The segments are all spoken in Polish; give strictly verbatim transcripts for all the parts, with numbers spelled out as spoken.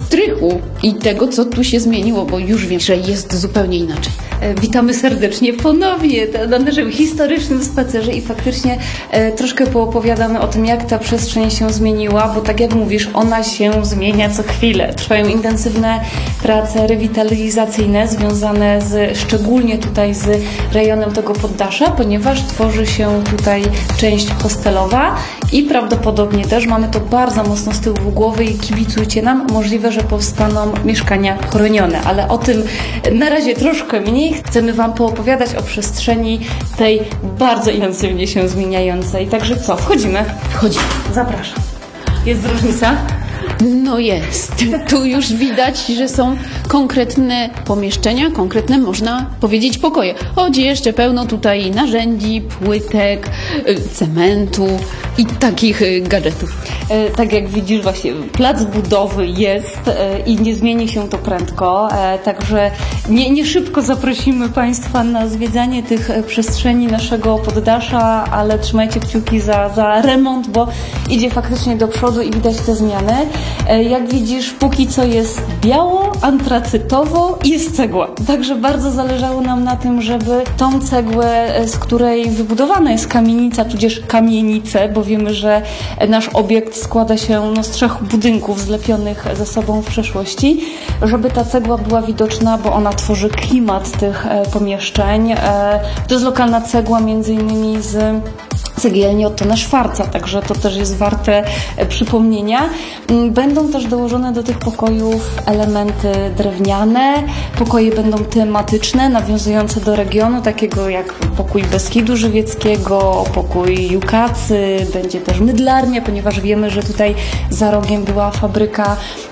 strychu i tego, co tu się zmieniło, bo już wiem, że jest zupełnie inaczej. Witamy serdecznie ponownie na naszym historycznym spacerze i faktycznie e, troszkę poopowiadamy o tym, jak ta przestrzeń się zmieniła, bo tak jak mówisz, ona się zmienia co chwilę. Trwają intensywne prace rewitalizacyjne związane z, szczególnie tutaj z rejonem tego poddasza, ponieważ tworzy się tutaj część hostelowa i prawdopodobnie też mamy to bardzo mocno z tyłu głowy i kibicujcie nam, możliwe, że powstaną mieszkania chronione, ale o tym na razie troszkę mniej. Chcemy Wam poopowiadać o przestrzeni tej bardzo intensywnie się zmieniającej. Także co, wchodzimy? Wchodzimy. Zapraszam. Jest różnica? No jest. Tu już widać, że są konkretne pomieszczenia, konkretne, można powiedzieć, pokoje. Choć jeszcze pełno tutaj narzędzi, płytek, cementu i takich gadżetów. E, tak jak widzisz, właśnie plac budowy jest e, i nie zmieni się to prędko, e, także nie, nie szybko zaprosimy Państwa na zwiedzanie tych przestrzeni naszego poddasza, ale trzymajcie kciuki za, za remont, bo idzie faktycznie do przodu i widać te zmiany. E, jak widzisz, póki co jest biało, antracytowo i jest cegła. Także bardzo zależało nam na tym, żeby tą cegłę, z której wybudowana jest kamienica, tudzież kamienice, bo wiemy, że nasz obiekt składa się no, z trzech budynków zlepionych ze sobą w przeszłości, żeby ta cegła była widoczna, bo ona tworzy klimat tych e, pomieszczeń. E, to jest lokalna cegła między innymi z cegielni Ottona Schwarza, także to też jest warte przypomnienia. Będą też dołożone do tych pokojów elementy drewniane, pokoje będą tematyczne, nawiązujące do regionu, takiego jak pokój Beskidu Żywieckiego, pokój Jukacy, będzie też mydlarnia, ponieważ wiemy, że tutaj za rogiem była fabryka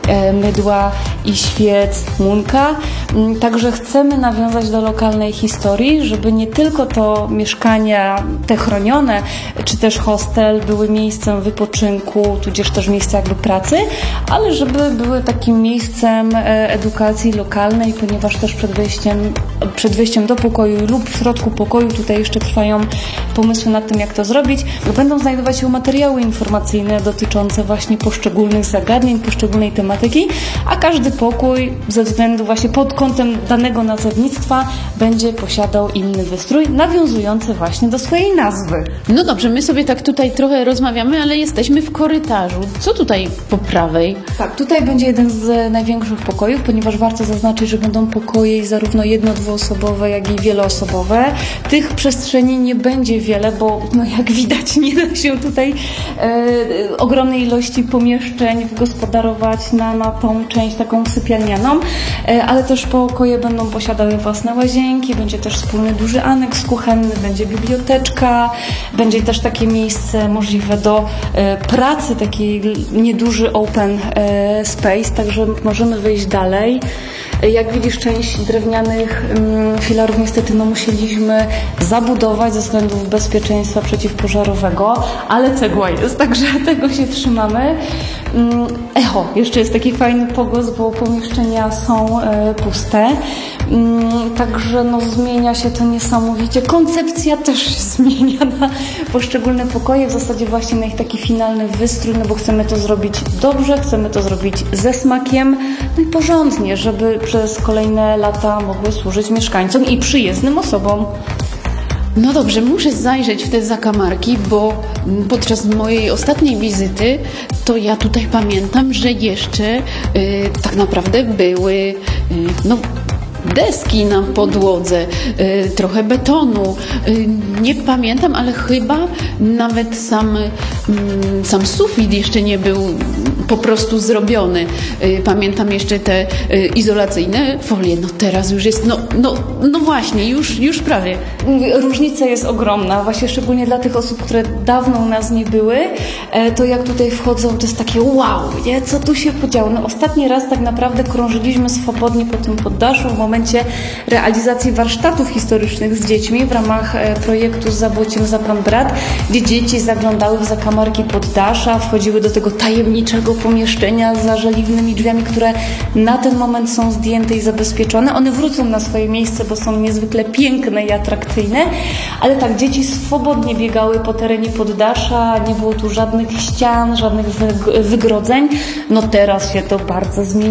mydła i świec Munka. Także chcemy nawiązać do lokalnej historii, żeby nie tylko to mieszkania te chronione, czy też hostel były miejscem wypoczynku, tudzież też miejscem jakby pracy, ale żeby były takim miejscem edukacji lokalnej, ponieważ też przed wejściem, przed wejściem do pokoju lub w środku pokoju tutaj jeszcze trwają pomysły nad tym, jak to zrobić. Będą znajdować się materiały informacyjne dotyczące właśnie poszczególnych zagadnień, poszczególnej tematyki, a każdy pokój ze względu właśnie pod kątem danego nazewnictwa będzie posiadał inny wystrój, nawiązujący właśnie do swojej nazwy. No dobrze, my sobie tak tutaj trochę rozmawiamy, ale jesteśmy w korytarzu. Co tutaj po prawej? Tak, tutaj będzie jeden z największych pokojów, ponieważ warto zaznaczyć, że będą pokoje zarówno jedno-, dwuosobowe, jak i wieloosobowe. Tych przestrzeni nie będzie wiele, bo no jak widać nie da się tutaj e, ogromnej ilości pomieszczeń wygospodarować na, na tą część taką sypialnianą, e, ale też pokoje będą posiadały własne łazienki, będzie też wspólny duży aneks kuchenny, będzie biblioteczka, będzie też takie miejsce możliwe do e, pracy, taki nieduży open e, space, także możemy wyjść dalej. E, jak widzisz, część drewnianych mm, filarów niestety no, musieliśmy zabudować ze względów bezpieczeństwa przeciwpożarowego, ale cegła jest, także tego się trzymamy. Mm, echo, jeszcze jest taki fajny pogłos, bo pomieszczenia są e, puste. Mm, także no, zmienia się to niesamowicie. Koncepcja też się zmienia na poszczególne pokoje, w zasadzie właśnie na ich taki finalny wystrój, no bo chcemy to zrobić dobrze, chcemy to zrobić ze smakiem, no i porządnie, żeby przez kolejne lata mogły służyć mieszkańcom i przyjezdnym osobom. No dobrze, muszę zajrzeć w te zakamarki, bo podczas mojej ostatniej wizyty to ja tutaj pamiętam, że jeszcze y, tak naprawdę były y, no, deski na podłodze, y, trochę betonu. Y, nie pamiętam, ale chyba nawet sam, y, sam sufit jeszcze nie był po prostu zrobiony. Y, pamiętam jeszcze te y, izolacyjne folie. No teraz już jest, no, no, no właśnie, już, już prawie. Różnica jest ogromna, właśnie szczególnie dla tych osób, które dawno u nas nie były, to jak tutaj wchodzą, to jest takie wow, nie? Co tu się podziało? No ostatni raz tak naprawdę krążyliśmy swobodnie po tym poddaszu w momencie realizacji warsztatów historycznych z dziećmi w ramach projektu z Zabłociem za Pan Brat, gdzie dzieci zaglądały w zakamarki poddasza, wchodziły do tego tajemniczego pomieszczenia za żeliwnymi drzwiami, które na ten moment są zdjęte i zabezpieczone. One wrócą na swoje miejsce, bo są niezwykle piękne i atrakcyjne, ale tak, dzieci swobodnie biegały po terenie poddasza, nie było tu żadnych ścian, żadnych wygrodzeń. No teraz się to bardzo zmieniło.